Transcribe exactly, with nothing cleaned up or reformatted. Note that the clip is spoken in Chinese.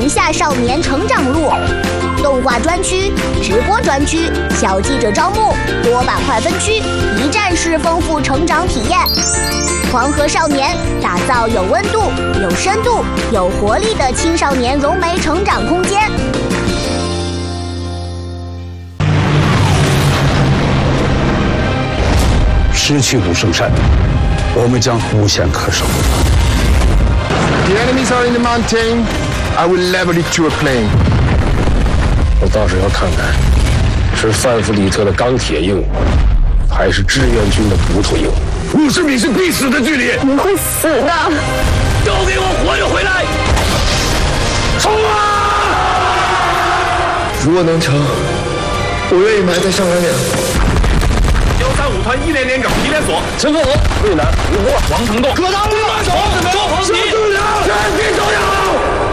下少年成长路》，动画专区、直播专区、小记者招募、多板块分区，一站式丰富成长体验。黄河少年打造有温度、有深度、有活力的青少年融媒成长空间。 失去武圣山，我们将无限可守。 The enemies are in the mountain. I will level it to a plain. 我倒是要看看，是范弗里特的钢铁硬，还是志愿军的骨头硬。 五十米是必死的距离， 你会死的！ 都给我活着回来！冲啊！ 如果能成，我愿意埋在上官岭。 幺三五团一连连长皮连锁， 陈凤和、魏南、吴国、王成栋、 葛大木、周子梅、周鹏小队长，全体都要！